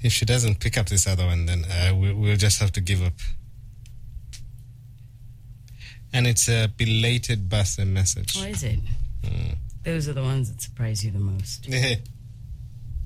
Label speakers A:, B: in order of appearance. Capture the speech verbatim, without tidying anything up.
A: If she doesn't pick up this other one, then uh, we, we'll just have to give up. And it's a belated birthday message.
B: Oh, is it?
A: Mm.
B: Those are the ones that surprise you the most.